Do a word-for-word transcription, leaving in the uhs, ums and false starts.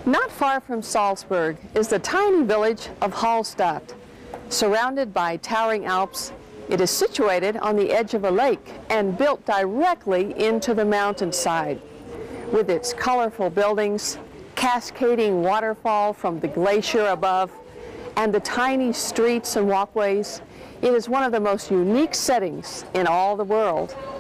Not far from Salzburg is the tiny village of Hallstatt. Surrounded by towering Alps, it is situated on the edge of a lake and built directly into the mountainside. With its colorful buildings, cascading waterfall from the glacier above, and the tiny streets and walkways, it is one of the most unique settings in all the world.